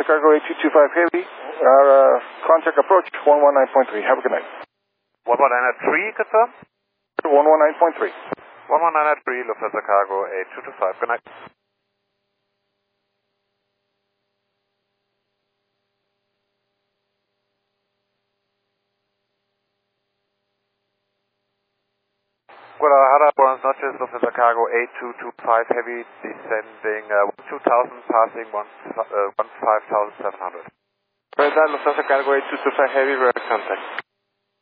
Lufthansa Cargo 8225 Heavy. Contact approach 119.3. Have a good night. 119.3, confirm? 119.3. 119.3, Lufthansa Cargo 8225. Good night. Guadalajara, buenas noches, Lufthansa Cargo 8225 Heavy, descending 2000, passing 15,700. Lufthansa Cargo 8225 Heavy, contact.